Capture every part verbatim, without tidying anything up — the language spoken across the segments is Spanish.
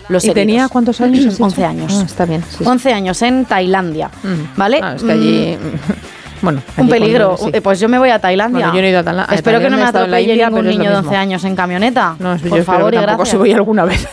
los ¿Y heridos. tenía cuántos años? has dicho? once años. Ah, está bien. Sí, sí. once años en Tailandia, Mm. ¿vale? Ah, es que allí... Bueno, un allí peligro. con- sí. Eh, Pues yo me voy a Tailandia. Bueno, yo no he ido a Tala- a Espero que no Tailandia, me he estado en la atropelle India, ningún pero es lo niño de mismo. once años en camioneta. No, eso por yo favor espero y que tampoco gracias. si voy alguna vez.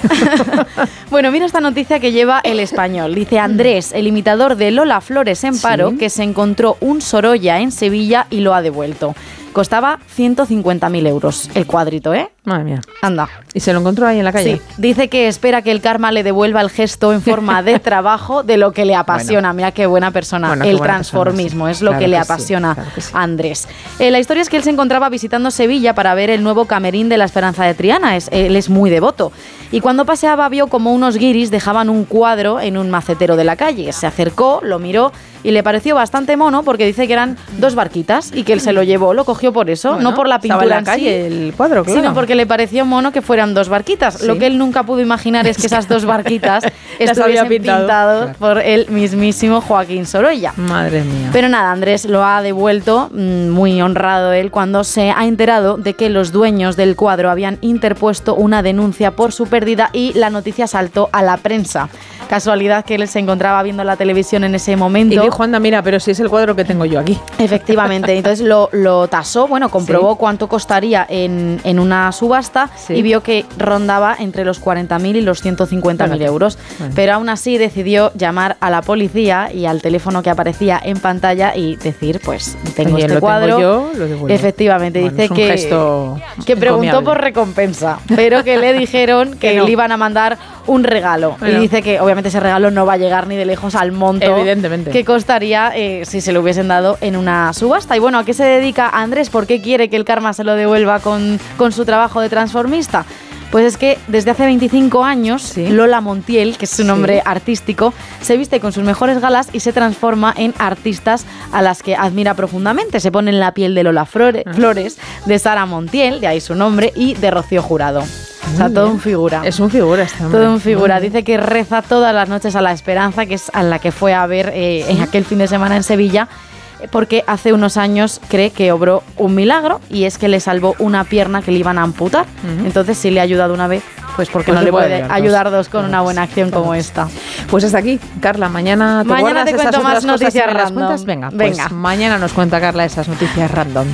Bueno, mira esta noticia que lleva El Español. Dice Andrés, el imitador de Lola Flores en paro, Sí. que se encontró un Sorolla en Sevilla y lo ha devuelto. Costaba ciento cincuenta mil euros el cuadrito, ¿eh? Madre mía. Anda. ¿Y se lo encontró ahí en la calle? Sí, dice que espera que el karma le devuelva el gesto en forma de trabajo de lo que le apasiona. Bueno. Mira qué buena persona. Bueno, qué el buena transformismo persona, sí. es lo Claro que le que sí, apasiona claro que sí. a Andrés. Eh, la historia es que él se encontraba visitando Sevilla para ver el nuevo camerín de la Esperanza de Triana. Es, él es muy devoto. Y cuando paseaba vio como unos guiris dejaban un cuadro en un macetero de la calle. Se acercó, lo miró y le pareció bastante mono porque dice que eran dos barquitas y que él se lo llevó, lo cogió por eso, Bueno, no por la estaba pintura en la en sí, calle el cuadro, claro. sino porque le pareció mono que fueran dos barquitas. Sí. Lo que él nunca pudo imaginar es que esas dos barquitas Las estuviesen había pintado. pintadas Claro. por el mismísimo Joaquín Sorolla. Madre mía. Pero nada, Andrés lo ha devuelto, mm, muy honrado él, cuando se ha enterado de que los dueños del cuadro habían interpuesto una denuncia por su pérdida y la noticia saltó a la prensa. Casualidad que él se encontraba viendo la televisión en ese momento. Y dijo, anda, mira, pero si es el cuadro que tengo yo aquí. Efectivamente, entonces lo, lo tasó, bueno, comprobó Sí. cuánto costaría en, en una subasta Sí. y vio que rondaba entre los cuarenta mil y los ciento cincuenta mil Fíjate. euros. Bueno. Pero aún así decidió llamar a la policía y al teléfono que aparecía en pantalla y decir, pues, tengo Oye, este lo cuadro. tengo yo, lo devuelvo. Efectivamente, Bueno, dice es un que, gesto que preguntó encomiable. por recompensa, pero que le dijeron que, Que no. le iban a mandar un regalo. Bueno. Y dice que obviamente ese regalo no va a llegar ni de lejos al monto Evidentemente. que costaría eh, si se lo hubiesen dado en una subasta. Y bueno, ¿a qué se dedica Andrés? ¿Por qué quiere que el karma se lo devuelva con, con su trabajo de transformista? Pues es que desde hace veinticinco años, Sí. Lola Montiel, que es su Sí. nombre artístico, se viste con sus mejores galas y se transforma en artistas a las que admira profundamente. Se pone en la piel de Lola Flore- Ah. Flores, de Sara Montiel, de ahí su nombre, y de Rocío Jurado. O sea, Muy todo bien. un figura. Es un figura este hombre. Todo un figura. Muy bien. Dice que reza todas las noches a la Esperanza, que es a la que fue a ver eh, en aquel fin de semana en Sevilla, eh, porque hace unos años cree que obró un milagro y es que le salvó una pierna que le iban a amputar. Ujú. Entonces, si le ha ayudado una vez, pues porque Pues no le le puede puede ayudar dos. ayudar dos con Claro una que buena sí, acción claro como que esta. Pues hasta aquí, Carla. Mañana te Mañana guardas te cuento esas más otras cosas y noticias me las random. cuentas. Venga, pues Venga. mañana nos cuenta Carla esas noticias random.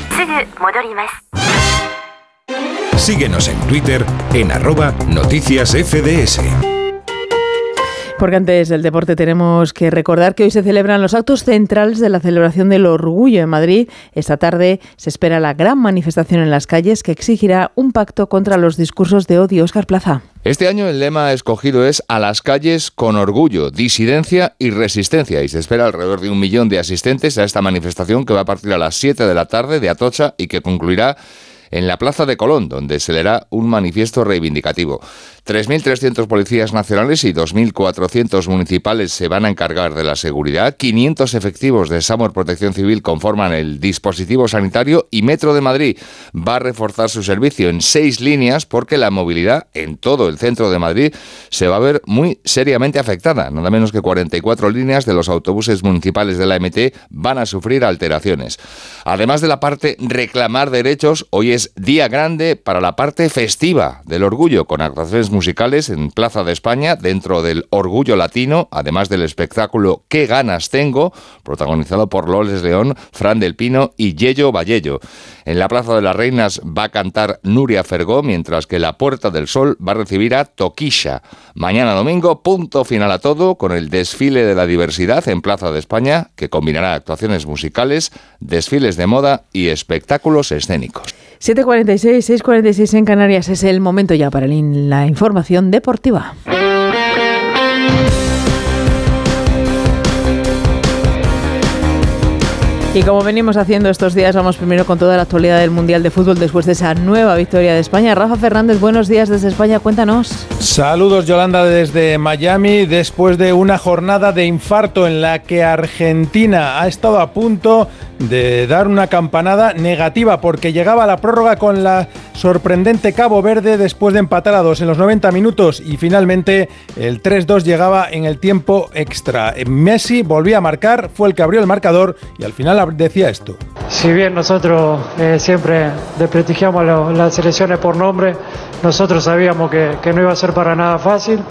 Síguenos en Twitter en arroba noticias F D S. Porque antes del deporte tenemos que recordar que hoy se celebran los actos centrales de la celebración del Orgullo en Madrid. Esta tarde se espera la gran manifestación en las calles que exigirá un pacto contra los discursos de odio. Óscar Plaza. Este año el lema escogido es "A las calles con orgullo, disidencia y resistencia", y se espera alrededor de un millón de asistentes a esta manifestación que va a partir a las siete de la tarde de Atocha y que concluirá en la Plaza de Colón, donde se leerá un manifiesto reivindicativo. tres mil trescientos policías nacionales y dos mil cuatrocientos municipales se van a encargar de la seguridad. quinientos efectivos de SAMUR Protección Civil conforman el dispositivo sanitario y Metro de Madrid va a reforzar su servicio en seis líneas porque la movilidad en todo el centro de Madrid se va a ver muy seriamente afectada. Nada menos que cuarenta y cuatro líneas de los autobuses municipales de la M T van a sufrir alteraciones. Además de la parte reclamar derechos, hoy es día grande para la parte festiva del orgullo, con actuaciones musicales en Plaza de España dentro del Orgullo Latino, además del espectáculo Qué ganas tengo, protagonizado por Loles León, Fran del Pino y Yello Vallello. En la Plaza de las Reinas va a cantar Nuria Fergó, mientras que la Puerta del Sol va a recibir a Toquisha. Mañana domingo, punto final a todo, con el desfile de la diversidad en Plaza de España, que combinará actuaciones musicales, desfiles de moda y espectáculos escénicos. siete cuarenta y seis, seis cuarenta y seis en Canarias. Es el momento ya para la información deportiva. Y como venimos haciendo estos días, vamos primero con toda la actualidad del Mundial de Fútbol después de esa nueva victoria de España. Rafa Fernández, buenos días desde España, cuéntanos. Saludos, Yolanda, desde Miami, después de una jornada de infarto en la que Argentina ha estado a punto de dar una campanada negativa porque llegaba a la prórroga con la sorprendente Cabo Verde después de empatar a dos en los noventa minutos y finalmente el tres dos llegaba en el tiempo extra. Messi volvía a marcar, fue el que abrió el marcador y al final decía esto. Si bien nosotros eh, siempre desprestigiamos lo, las selecciones por nombre, nosotros sabíamos que, que no iba a ser para nada fácil.